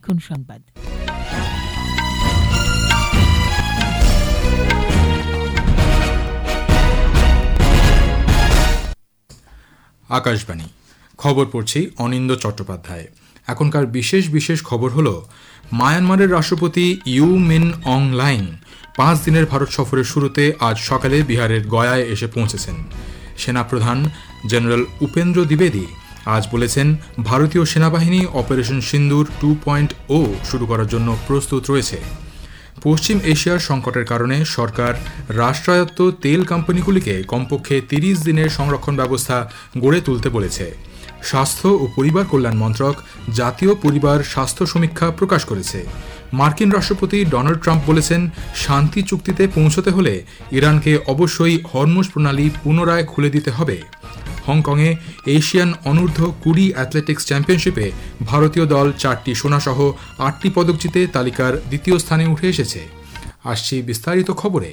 এখন সংবাদ। আকাশবাণী খবর পড়ছি অনিন্দ চট্টোপাধ্যায়। এখনকার বিশেষ খবর হল, মায়ানমারের রাষ্ট্রপতি ইউ মিন অং লাইং 5 দিনের ভারত সফরের শুরুতে আজ সকালে বিহারের গয়ায় এসে পৌঁছেছেন। সেনাপ্রধান জেনারেল উপেন্দ্র দ্বিবেদী আজ বলেছেন, ভারতীয় সেনাবাহিনী অপারেশন সিন্দুর 2.0 শুরু করার জন্য প্রস্তুত রয়েছে। পশ্চিম এশিয়ার সংকটের কারণে সরকার রাষ্ট্রায়ত্ত তেল কোম্পানিগুলিকে কমপক্ষে 30 দিনের সংরক্ষণ ব্যবস্থা গড়ে তুলতে বলেছে। স্বাস্থ্য ও পরিবার কল্যাণ মন্ত্রক জাতীয় পরিবার স্বাস্থ্য সমীক্ষা প্রকাশ করেছে। মার্কিন রাষ্ট্রপতি ডোনাল্ড ট্রাম্প বলেছেন, শান্তি চুক্তিতে পৌঁছতে হলে ইরানকে অবশ্যই হরমুজ প্রণালী পুনরায় খুলে দিতে হবে। হংকংয়ে এশিয়ান অনূর্ধ্ব 20 অ্যাথলেটিক্স চ্যাম্পিয়নশিপে ভারতীয় দল 4টি সোনাসহ 8টি পদক জিতে তালিকার দ্বিতীয় স্থানে উঠে এসেছে। আসছি বিস্তারিত খবরে।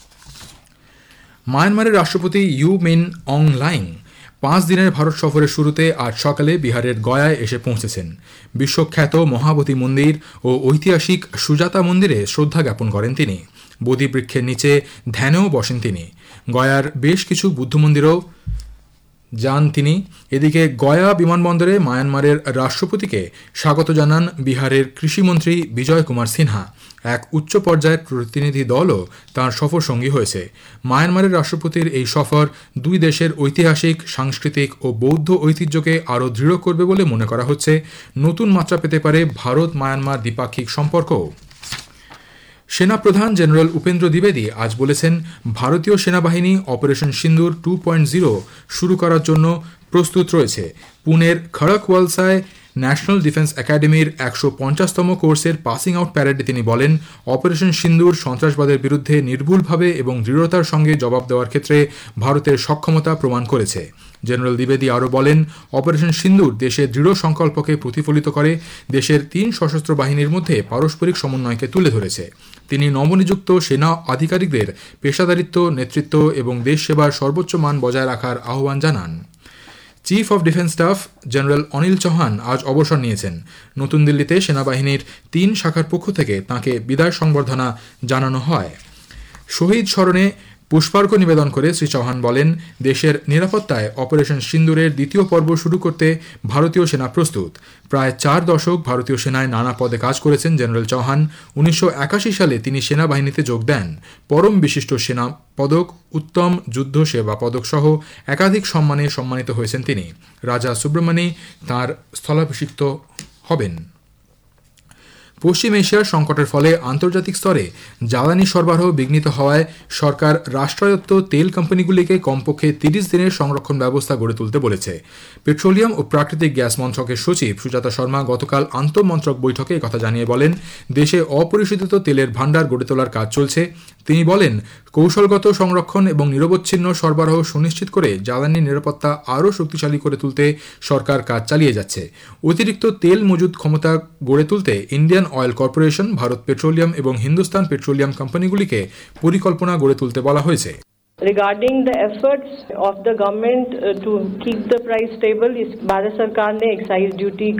মায়ানমারের রাষ্ট্রপতি ইউ মিন অং লাইং 5 দিনের ভারত সফরের শুরুতে আজ সকালে বিহারের গয়ায় এসে পৌঁছেছেন। বিশ্বখ্যাত মহাবোধি মন্দির ও ঐতিহাসিক সুজাতা মন্দিরে শ্রদ্ধা জ্ঞাপন করেন তিনি। বোধি বৃক্ষের নিচে ধ্যানেও বসেন তিনি। গয়ার বেশ কিছু বুদ্ধ মন্দিরেও যান তিনি। এদিকে গয়া বিমানবন্দরে মায়ানমারের রাষ্ট্রপতিকে স্বাগত জানান বিহারের কৃষিমন্ত্রী বিজয় কুমার সিনহা। এক উচ্চ পর্যায়ের প্রতিনিধি দলও তাঁর সফর সঙ্গী হয়েছে। মায়ানমারের রাষ্ট্রপতির এই সফর দুই দেশের ঐতিহাসিক, সাংস্কৃতিক ও বৌদ্ধ ঐতিহ্যকে আরও দৃঢ় করবে বলে মনে করা হচ্ছে। নতুন মাত্রা পেতে পারে ভারত মায়ানমার দ্বিপাক্ষিক সম্পর্কও। সেনাপ্রধান জেনারেল উপেন্দ্র দ্বিবেদী আজ বলেছেন, ভারতীয় সেনাবাহিনী অপারেশন সিন্দুর 2.0 শুরু করার জন্য প্রস্তুত রয়েছে। পুনের খড়কওয়ালসায় ন্যাশনাল ডিফেন্স একাডেমির 150তম কোর্সের পাসিং আউট প্যারেডে তিনি বলেন, অপারেশন সিন্দুর সন্ত্রাসবাদের বিরুদ্ধে নির্ভুলভাবে এবং দৃঢ়তার সঙ্গে জবাব দেওয়ার ক্ষেত্রে ভারতের সক্ষমতা প্রমাণ করেছে। জেনারেল দ্বিবেদী আরও বলেন, অপারেশন সিন্দুর দেশের দৃঢ় সংকল্পকে প্রতিফলিত করে, দেশের 3 সশস্ত্র বাহিনীর মধ্যে পারস্পরিক সমন্বয়কে তুলে ধরেছে। তিনি নবনিযুক্ত সেনা আধিকারিকদের পেশাদারিত্ব, নেতৃত্ব এবং দেশ সেবার সর্বোচ্চ মান বজায় রাখার আহ্বান জানান। Chief of defence staff general Anil Chauhan আজ অবসর নিয়েছেন। নতুন দিল্লিতে সেনাবাহিনীর 3 শাখার পক্ষ থেকে তাঁকে বিদায় সংবর্ধনা জানানো হয়। শহীদ স্মরণে পুষ্পার্ঘ্য নিবেদন করে শ্রী চৌহান বলেন, দেশের নিরাপত্তায় অপারেশন সিন্দুরের দ্বিতীয় পর্ব শুরু করতে ভারতীয় সেনা প্রস্তুত। প্রায় 4 দশক ভারতীয় সেনায় নানা পদে কাজ করেছেন জেনারেল চৌহান। 1981 সালে তিনি সেনাবাহিনীতে যোগ দেন। পরম বিশিষ্ট সেনা পদক, উত্তম যুদ্ধ সেবা পদক সহ একাধিক সম্মানে সম্মানিত হয়েছেন তিনি। রাজা সুব্রমণি তাঁর স্থলাভিষিক্ত হবেন। পশ্চিম এশিয়ার সংকটের ফলে আন্তর্জাতিক স্তরে জ্বালানি সরবরাহ বিঘ্নিত হওয়ায় সরকার রাষ্ট্রায়ত্ত তেল কোম্পানিগুলিকে কমপক্ষে 30 দিনের সংরক্ষণ ব্যবস্থা গড়ে তুলতে বলেছে। পেট্রোলিয়াম ও প্রাকৃতিক গ্যাস মন্ত্রকের সচিব সুজাতা শর্মা গতকাল আন্তঃমন্ত্রক বৈঠকে একথা জানিয়ে বলেন, দেশে অপরিশোধিত তেলের ভাণ্ডার গড়ে তোলার কাজ চলছে। তিনি বলেন, কৌশলগত সংরক্ষণ এবং নিরবচ্ছিন্ন সরবরাহ সুনিশ্চিত করে জ্বালানি নিরাপত্তা আরও শক্তিশালী করে তুলতে সরকার কাজ চালিয়ে যাচ্ছে। অতিরিক্ত তেল মজুদ ক্ষমতা গড়ে তুলতে Indian oil corporation, Bharat petroleum এবং হিন্দুস্তান পেট্রোলিয়াম কোম্পানিগুলিকে পরিকল্পনা গড়ে তুলতে বলা হয়েছে। Regarding the efforts of the government to keep the price stable, Bharat Sarkar ne excise duty